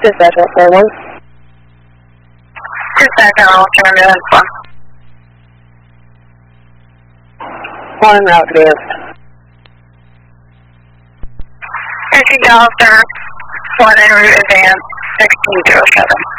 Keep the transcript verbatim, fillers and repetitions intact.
Dispatch one four one. Dispatch on two one one. One en route, clear. thirteen Dallas, one en route advance, sixteen zero seven.